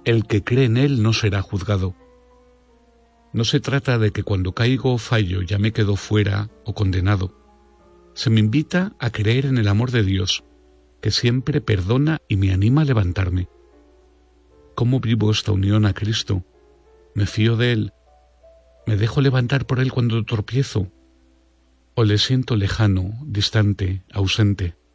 el que cree en Él no será juzgado. No se trata de que cuando caigo o fallo ya me quedo fuera o condenado. Se me invita a creer en el amor de Dios, que siempre perdona y me anima a levantarme. ¿Cómo vivo esta unión a Cristo? ¿Me fío de Él? ¿Me dejo levantar por Él cuando tropiezo? ¿O le siento lejano, distante, ausente?